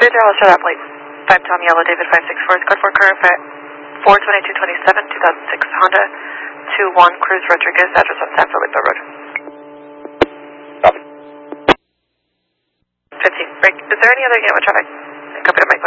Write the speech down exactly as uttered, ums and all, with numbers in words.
three zero, I'll shut up, late. five Tom Yellow, David five six four, code four current at four twenty-two twenty-seven, two thousand six Honda two one Cruz Rodriguez, address on San Felipe Road. Copy. fifteen, break. Is there any other gateway traffic? Copy to Mike.